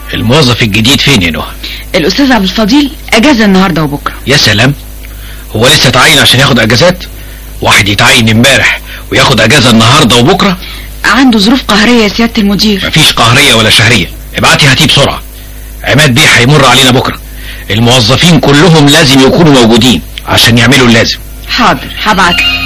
الموظف الجديد فين يا نهى؟ الاستاذ عبد الفضيل اجازه النهارده وبكره. يا سلام، هو لسه اتعين عشان ياخد اجازات؟ واحد يتعين امبارح وياخد اجازه النهارده وبكره؟ عنده ظروف قهريه يا سياده المدير. مفيش قهريه ولا شهريه. ابعتي هاتيه بسرعه، عماد بيه هيمر علينا بكره. الموظفين كلهم لازم يكونوا موجودين عشان يعملوا اللازم. حاضر، هبعت.